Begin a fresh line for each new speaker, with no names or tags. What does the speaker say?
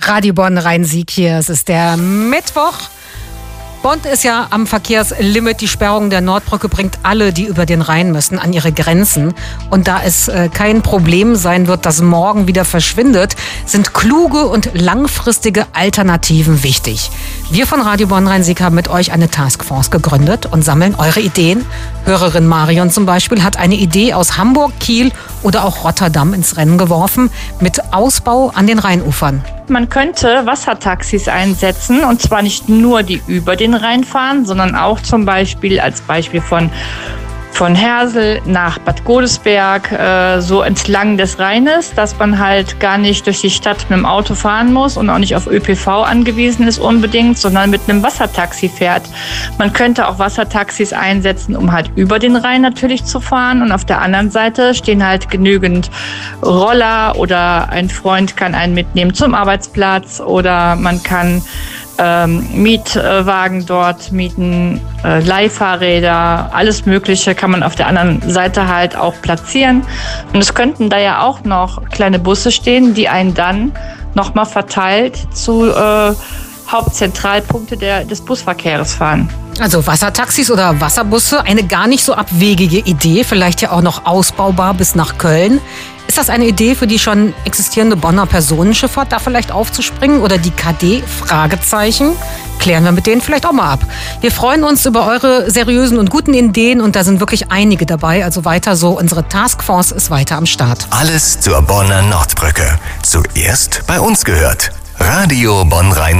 Radio Bonn Rhein-Sieg hier. Es ist der Mittwoch. Bonn ist ja am Verkehrslimit. Die Sperrung der Nordbrücke bringt alle, die über den Rhein müssen, an ihre Grenzen. Und da es kein Problem sein wird, dass morgen wieder verschwindet, sind kluge und langfristige Alternativen wichtig. Wir von Radio Bonn Rhein-Sieg haben mit euch eine Taskforce gegründet und sammeln eure Ideen. Hörerin Marion zum Beispiel hat eine Idee aus Hamburg, Kiel oder auch Rotterdam ins Rennen geworfen mit Ausbau an den Rheinufern.
Man könnte Wassertaxis einsetzen, und zwar nicht nur die über den Rhein fahren, sondern auch zum Beispiel als Beispiel von Hersel nach Bad Godesberg, so entlang des Rheines, dass man halt gar nicht durch die Stadt mit dem Auto fahren muss und auch nicht auf ÖPV angewiesen ist unbedingt, sondern mit einem Wassertaxi fährt. Man könnte auch Wassertaxis einsetzen, um halt über den Rhein natürlich zu fahren, und auf der anderen Seite stehen halt genügend Roller oder ein Freund kann einen mitnehmen zum Arbeitsplatz oder man kann Mietwagen dort mieten, Leihfahrräder, alles Mögliche kann man auf der anderen Seite halt auch platzieren. Und es könnten da ja auch noch kleine Busse stehen, die einen dann nochmal verteilt zu Hauptzentralpunkte des Busverkehrs fahren.
Also Wassertaxis oder Wasserbusse, eine gar nicht so abwegige Idee, vielleicht ja auch noch ausbaubar bis nach Köln. Ist das eine Idee für die schon existierende Bonner Personenschifffahrt, da vielleicht aufzuspringen? Oder die KD? Fragezeichen. Klären wir mit denen vielleicht auch mal ab. Wir freuen uns über eure seriösen und guten Ideen und da sind wirklich einige dabei. Also weiter so, unsere Taskforce ist weiter am Start.
Alles zur Bonner Nordbrücke. Zuerst bei uns gehört. Radio Bonn Rhein.